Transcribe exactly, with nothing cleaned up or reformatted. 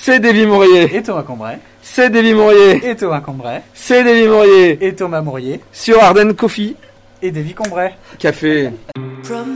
c'est Davy Mourier. Et Thomas Combray. C'est Davy Mourier. Et Thomas Combray. C'est Davy Mourier. Et Thomas Mourier. Sur Ardennes Coffee. Et Davy Combray. Café. From